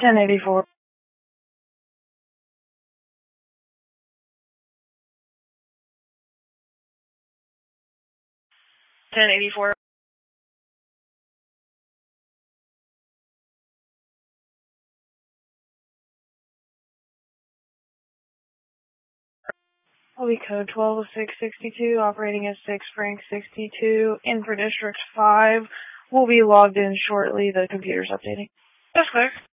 1084. 1084. Will be code 120662, operating as 6 Frank 62, in for District 5. Will be logged in shortly. The computer's updating. That's clear.